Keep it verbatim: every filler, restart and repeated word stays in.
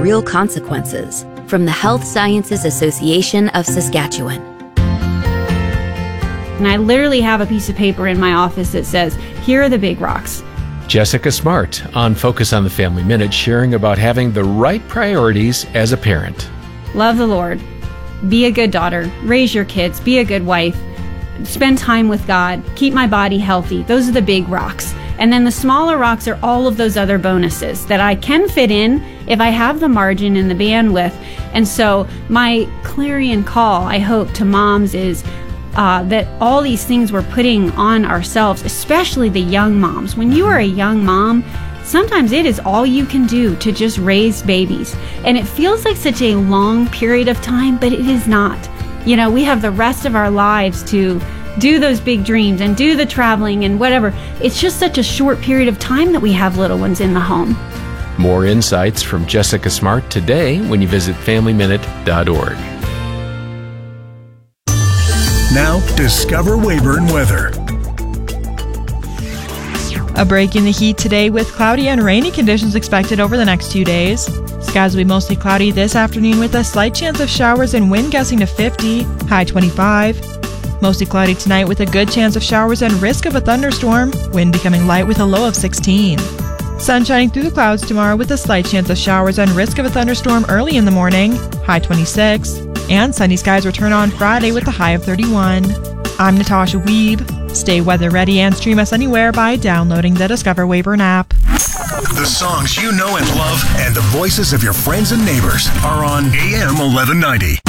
real consequences. From the Health Sciences Association of Saskatchewan. And I literally have a piece of paper in my office that says, here are the big rocks. Jessica Smart on Focus on the Family Minute, sharing about having the right priorities as a parent. Love the Lord. Be a good daughter. Raise your kids. Be a good wife. Spend time with God. Keep my body healthy. Those are the big rocks. And then the smaller rocks are all of those other bonuses that I can fit in if I have the margin and the bandwidth. And so my clarion call, I hope, to moms is uh, that all these things we're putting on ourselves, especially the young moms. When you are a young mom, sometimes it is all you can do to just raise babies. And it feels like such a long period of time, but it is not. You know, we have the rest of our lives to do those big dreams and do the traveling and whatever. It's just such a short period of time that we have little ones in the home. More insights from Jessica Smart today when you visit family minute dot org. Now, Discover Weyburn weather. A break in the heat today with cloudy and rainy conditions expected over the next two days. Skies will be mostly cloudy this afternoon with a slight chance of showers and wind gusting to fifty, high twenty-five. Mostly cloudy tonight with a good chance of showers and risk of a thunderstorm, wind becoming light with a low of sixteen. Sun shining through the clouds tomorrow with a slight chance of showers and risk of a thunderstorm early in the morning, high twenty-six. And sunny skies return on Friday with a high of thirty-one. I'm Natasha Weeb. Stay weather ready and stream us anywhere by downloading the Discover Weyburn app. The songs you know and love and the voices of your friends and neighbors are on A M eleven ninety.